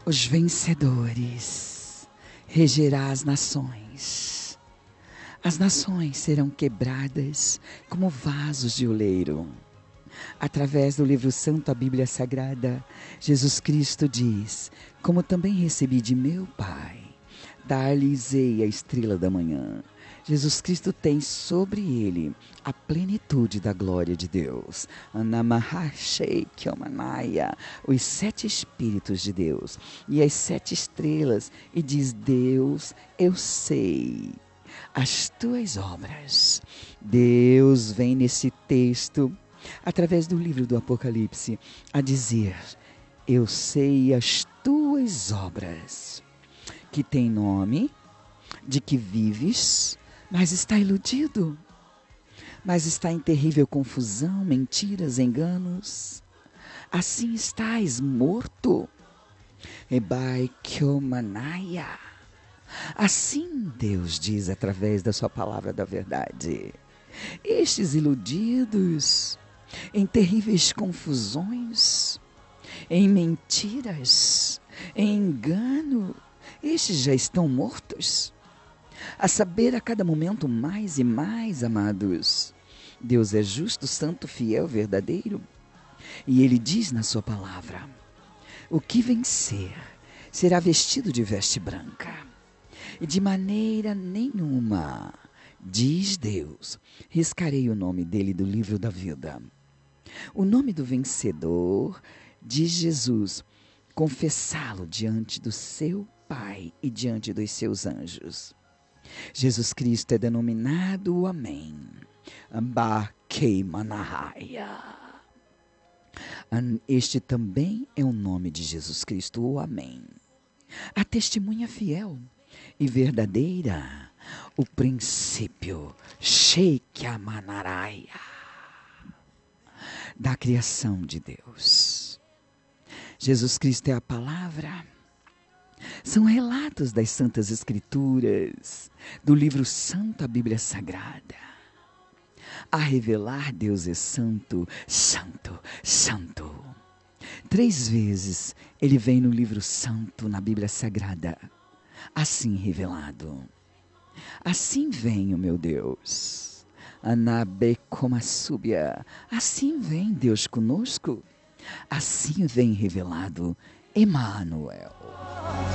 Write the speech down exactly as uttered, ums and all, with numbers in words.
Os vencedores regerá as nações. As nações serão quebradas como vasos de oleiro. Através do livro santo, a Bíblia Sagrada, Jesus Cristo diz: como também recebi de meu Pai, dar-lhes-ei a estrela da manhã. Jesus Cristo tem sobre ele a plenitude da glória de Deus. Os sete Espíritos de Deus e as sete estrelas. E diz Deus: eu sei as tuas obras. Deus vem nesse texto, através do livro do Apocalipse, a dizer: eu sei as tuas obras, que tem nome, de que vives, mas está iludido, mas está em terrível confusão, mentiras, enganos. Assim estás morto. Ebai Kyomanaya. Assim Deus diz através da sua palavra da verdade. Estes iludidos, em terríveis confusões, em mentiras, em engano, estes já estão mortos. A saber, a cada momento mais e mais, amados. Deus é justo, santo, fiel, verdadeiro. E Ele diz na sua palavra: o que vencer será vestido de veste branca. E de maneira nenhuma, diz Deus, riscarei o nome dele do livro da vida. O nome do vencedor, diz Jesus, confessá-lo diante do seu Pai e diante dos seus anjos. Jesus Cristo é denominado o Amém. Bakeimanahaya. Este também é o nome de Jesus Cristo, o Amém. A testemunha fiel e verdadeira, o princípio Sheikyamanaraya da criação de Deus. Jesus Cristo é a palavra. São relatos das Santas Escrituras, do livro santo, a Bíblia Sagrada. A revelar Deus é santo, santo, santo. Três vezes ele vem no livro santo, na Bíblia Sagrada, assim revelado. Assim vem o meu Deus. Anabekomasúbia. Assim vem Deus conosco. Assim vem revelado Emanuel.